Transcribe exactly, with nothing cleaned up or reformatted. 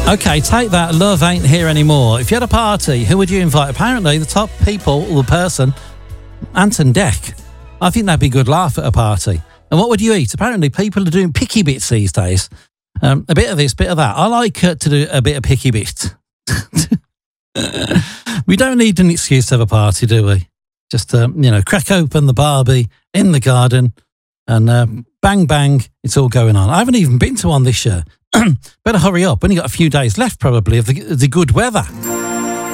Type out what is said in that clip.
Okay, take that. Love ain't here anymore. If you had a party, who would you invite? Apparently, the top people or person, Anton Deck. I think that'd be a good laugh at a party. And what would you eat? Apparently, people are doing picky bits these days. Um, a bit of this, bit of that. I like uh, to do a bit of picky bit. We don't need an excuse to have a party, do we? Just, um, you know, crack open the Barbie in the garden and uh, bang, bang, it's all going on. I haven't even been to one this year. Better hurry up. Only got a few days left, probably, of the, the good weather.